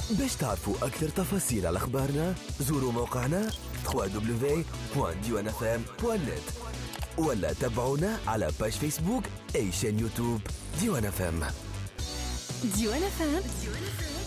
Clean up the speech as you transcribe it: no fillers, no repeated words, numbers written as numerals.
باش تعرفوا أكثر تفاصيل على أخبارنا زوروا موقعنا www.diwanfm.net ولا تابعونا على باج فيسبوك أي شان يوتيوب ديوان FM. ديوان FM